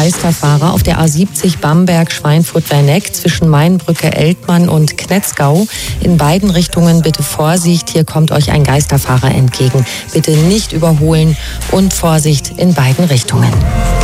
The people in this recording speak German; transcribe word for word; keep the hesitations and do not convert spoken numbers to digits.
Geisterfahrer auf der A siebzig Bamberg-Schweinfurt-Werneck zwischen Mainbrücke, Eltmann und Knetzgau. In beiden Richtungen bitte Vorsicht, hier kommt euch ein Geisterfahrer entgegen. Bitte nicht überholen und Vorsicht in beiden Richtungen.